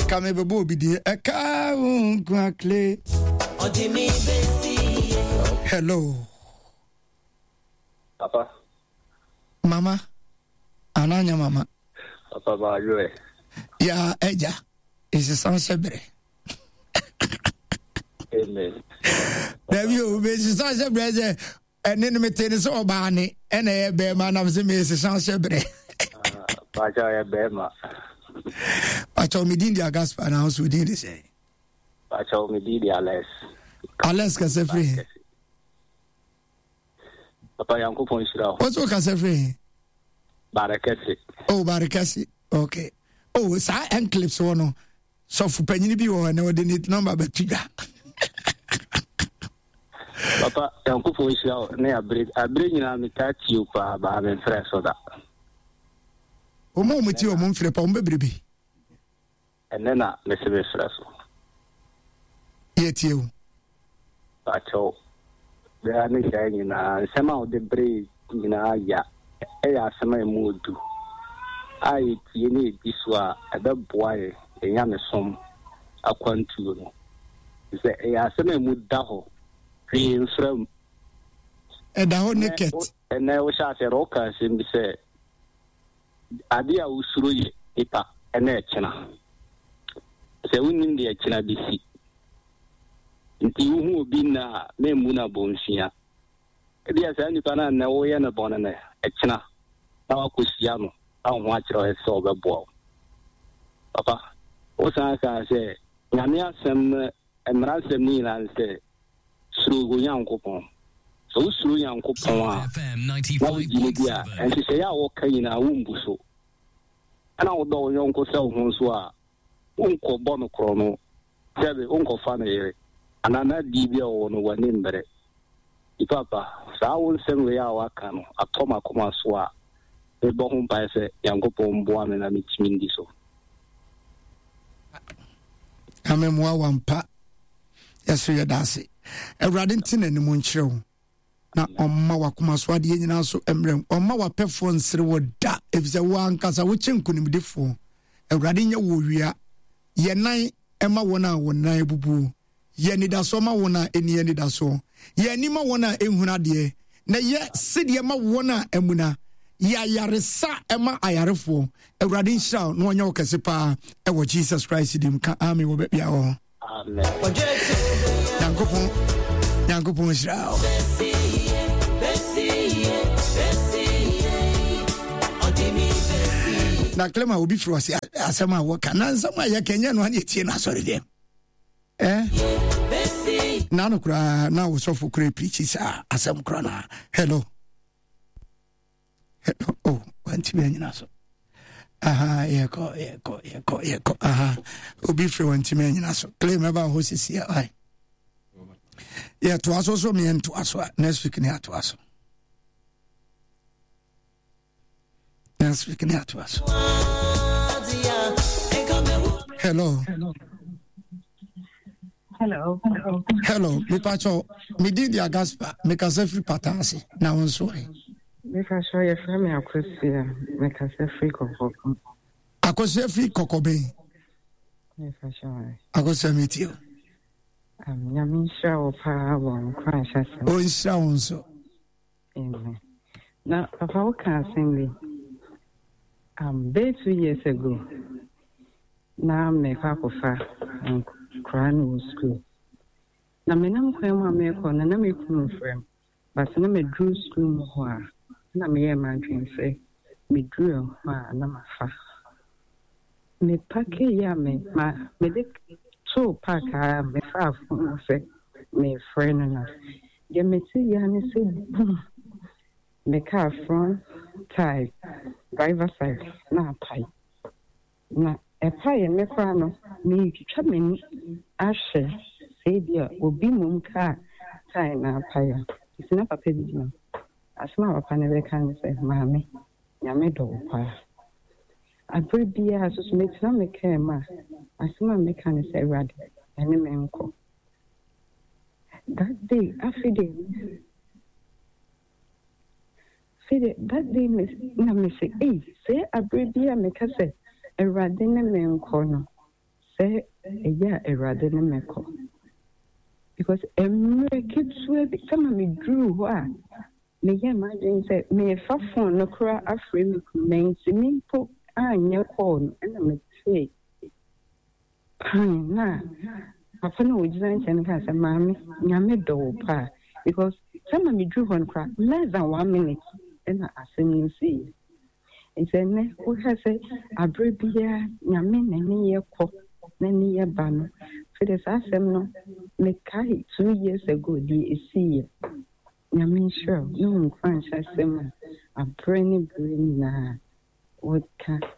Kame bebo bidi eka unkakle. Hello. Papa. Mama. Ananya mama. Papa ba yoe. Ya eja. Isi sansebre. Amen. Dabi o be isi sansebre je ene no metene so obaani ene ye be ma na se me isi sansebre. Ba ja ye be ma. Pacho mi din dia Gaspar na so din de say. Pacho mi di Alex. Alex ka se free. Papa Yankopon shira. What's what ka se free? Barakasi. Oh, Barakasi. Okay. Oh, sa enclips wono. So fu panyini bi wo na wode ni number betuda. Papa Yankopon shira na abre nyina mi ta ti pa ba me frɛ so da. O mo muti o mo mfrɛ pa o bebrebe. Ene na me se me frɛ so. Yeti o. Pacho. Bia ne sha nyina sema o de bre nyina ya. Eya asema emudu. Ai tie ne di so a ebeboa enya me som akwantu no. Ze eya asema emuda ho. Hwe nsram. Eda ho naked. Ene wo sha se roka se mbi se ade a usuro ye ipa ene echena. Se unim de echena bisi. Nti uhu obi na memu na bonfia. Ebi asa nipa na wo ye na bona na echena na wakosia no ahụ achịrọ ese obebo papa o sa ka se nyame asem emra asem ni na se suru Nyankopon so suru Nyankopon a na wudi dia enti se ya wo kan na wo mbuso ana wo do yonko se wo nso a unko bono krono sebe unko fa na yere ana na di bia wo no wani mbere ipapa sa wo nsem we ya wa ka no atoma koma so a ebo ho pa se Yankopon boa me na mitimi ndi so amemwa wampa yeso yedase Ewurade ntine ne mu nkyerɛw na ɔmma wakoma so ade nyina so emrem ɔmma wapɛfo nsere woda efise wankasa wo kyenkunimdefo Ewurade nya wo wia yenan ɛma wona wonan bubu ye nidaso ma wona eni nidaso ye ni ma wona ehuna de na ye sede ma wona amuna ya yaresa ema ayarefo Ewurade nhyira no onye okese pa ewo Jesus Christ dim ka amen wo bia ho amen Yankopon nhyira na klema obi firi wase asema wo ka na nsema ya kenya no ane tie na sori dem na no kura na wo sofo kura preach sa asem kura na hello oh wanti be nyina so aha yeko aha obi firi wanti me nyina so claim eba ho sisi ai yeah to aso so me to aso next week ni ato aso next week ni ato aso hello me pacho me did ya Gaspar me ka se free patasi na won so me fa show your family akosia me ka se free kokoko akosia free kokobe me fa show akosia metio nyami show pa won kwa shasa o insha wonso amen na papa wo ka assembly 2 years ago na me fa kofa Crown school. Na menam kwema me ko na me kunu frem. But na me drew school mo ho a na me ye man twin say me drew ma na mafa. Me pack ya me de so pack a me fa fun say me friend na. Ye me see ya ni say me car front tire driver side na pai. Na epa me kwa no me twitwa mani ahye sei dia obi mum ka tai na paya isina papa bi no asma papa ne be kan say maame nyame do pa abre bia so me tina me ka ma asma me kan say rad ene me nko that day afide that day me say say abre bia me ka say Ewurade ne me nko no say yeah erade ne meko because America to some me drew me imagine say me fa phone no kra afre me kumensi me po anya call and me say na papa no ojina nchen ka say mami nyame do pa because some me drew on kra less than 1 minute and I asem see and say ne o ha say abrebia nyame nani ye ko nani ye ba no for the asem no me kai 2 years ago di see nyame sure no nkwan asem abreni breni na what can